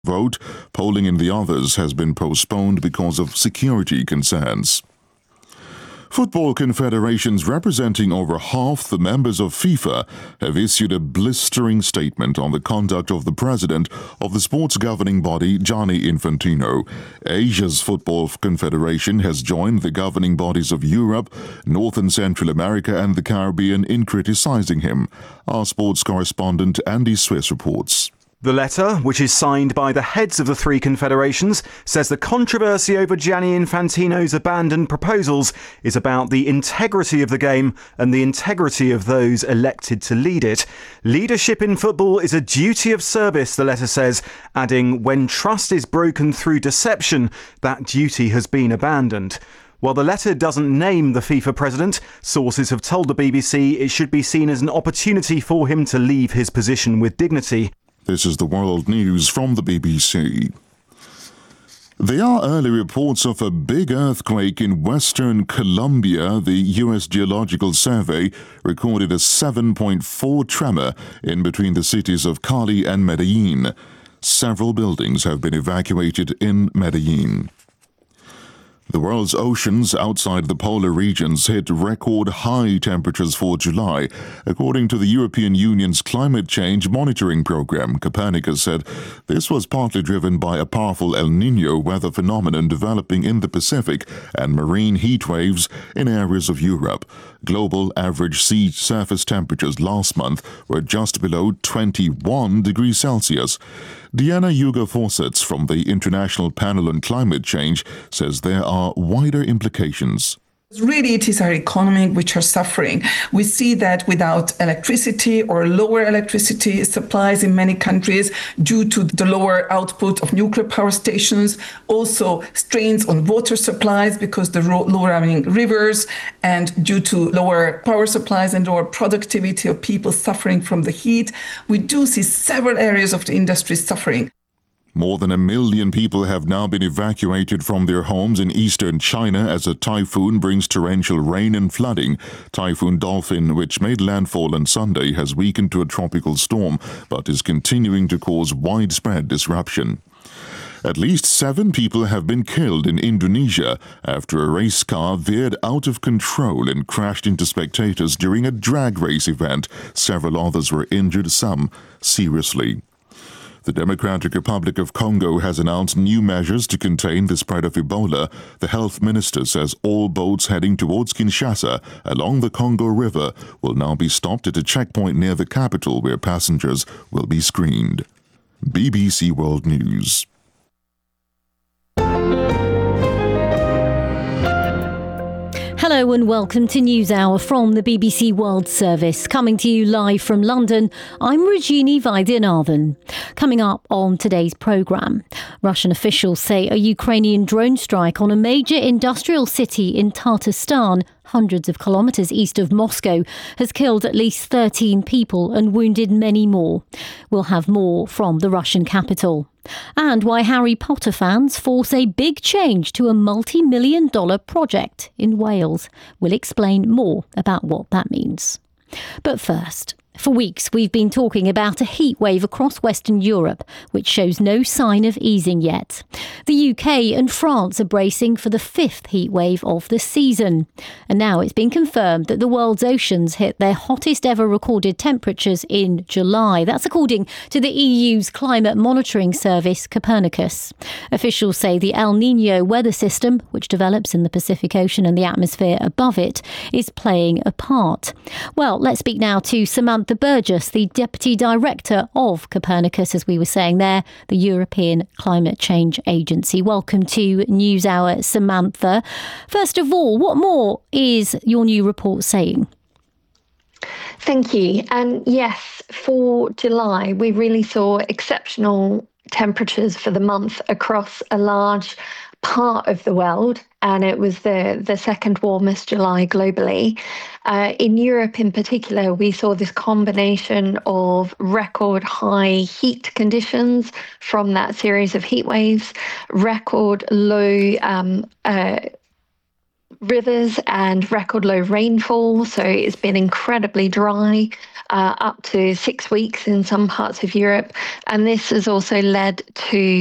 vote. Polling in the others has been postponed because of security concerns. Football confederations representing over half the members of FIFA have issued a blistering statement on the conduct of the president of the sports governing body, Gianni Infantino. Asia's Football Confederation has joined the governing bodies of Europe, North and Central America and the Caribbean in criticizing him. Our sports correspondent Andy Swiss reports. The letter, which is signed by the heads of the three confederations, says the controversy over Gianni Infantino's abandoned proposals is about the integrity of the game and the integrity of those elected to lead it. Leadership in football is a duty of service, the letter says, adding, when trust is broken through deception, that duty has been abandoned. While the letter doesn't name the FIFA president, sources have told the BBC it should be seen as an opportunity for him to leave his position with dignity. This is the world news from the BBC. There are early reports of a big earthquake in western Colombia. The U.S. Geological Survey recorded a 7.4 tremor in between the cities of Cali and Medellin. Several buildings have been evacuated in Medellin. The world's oceans outside the polar regions hit record high temperatures for July. According to the European Union's climate change monitoring program, Copernicus said this was partly driven by a powerful El Niño weather phenomenon developing in the Pacific and marine heat waves in areas of Europe. Global average sea surface temperatures last month were just below 21 degrees Celsius. Deanna Hugo-Fawcett from the International Panel on Climate Change says there are wider implications. Really, it is our economy which are suffering. We see that without electricity or lower electricity supplies in many countries due to the lower output of nuclear power stations, also strains on water supplies because the lower rivers, and due to lower power supplies and lower productivity of people suffering from the heat. We do see several areas of the industry suffering. More than 1 million people have now been evacuated from their homes in eastern China as a typhoon brings torrential rain and flooding. Typhoon Dolphin, which made landfall on Sunday, has weakened to a tropical storm but is continuing to cause widespread disruption. At least 7 people have been killed in Indonesia after a race car veered out of control and crashed into spectators during a drag race event. Several others were injured, some seriously. The Democratic Republic of Congo has announced new measures to contain the spread of Ebola. The health minister says all boats heading towards Kinshasa along the Congo River will now be stopped at a checkpoint near the capital where passengers will be screened. BBC World News. Hello and welcome to NewsHour from the BBC World Service. Coming to you live from London, I'm Rajini Vaidyanathan. Coming up on today's programme, Russian officials say a Ukrainian drone strike on a major industrial city in Tatarstan, hundreds of kilometres east of Moscow, has killed at least 13 people and wounded many more. We'll have more from the Russian capital. And why Harry Potter fans force a big change to a multi-million-dollar project in Wales. We'll explain more about what that means. But first, for weeks we've been talking about a heat wave across Western Europe, which shows no sign of easing yet. The UK and France are bracing for the 5th heat wave of the season. And now it's been confirmed that the world's oceans hit their hottest ever recorded temperatures in July. That's according to the EU's climate monitoring service, Copernicus. Officials say the El Niño weather system, which develops in the Pacific Ocean and the atmosphere above it, is playing a part. Well, let's speak now to Samantha Burgess, the Deputy Director of Copernicus, as we were saying there, the European Climate Change Agency. Welcome to NewsHour, Samantha. First of all, what more is your new report saying? Thank you. And yes, for July, we really saw exceptional temperatures for the month across a large part of the world, and it was the second warmest July globally. In Europe in particular, we saw this combination of record high heat conditions from that series of heat waves, record low rivers and record low rainfall. So it's been incredibly dry, up to 6 weeks in some parts of Europe. And this has also led to